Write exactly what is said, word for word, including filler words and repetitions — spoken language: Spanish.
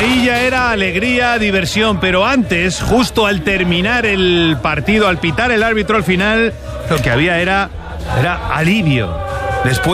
ahí ya era alegría, diversión, pero antes, justo al terminar el partido, al pitar el árbitro al final, lo que había era, era alivio. Después